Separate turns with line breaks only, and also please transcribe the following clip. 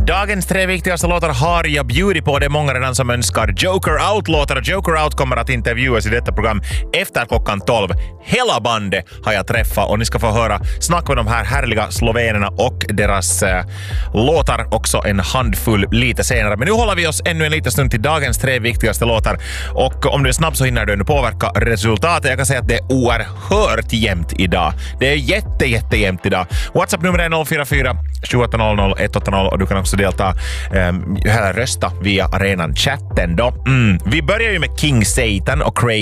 Dagens 3 viktigaste låtar har jag bjudit på. Det är många redan som önskar Joker Out-låtar. Joker Out kommer att intervjuas i detta program efter klockan 12. Hela bandet har jag träffat och ni ska få höra snack med de här härliga slovenerna och deras låtar också en handfull lite senare. Men nu håller vi oss ännu en liten stund till dagens 3 viktigaste låtar. Och om du är snabb så hinner du påverka resultatet. Jag kan säga att det är oerhört jämnt idag. Det är jättejämnt idag. WhatsApp-nummer är 044 2800 180 och du kan också delta rösta via arenan chatten då. Vi börjar ju med King Satan och Crazy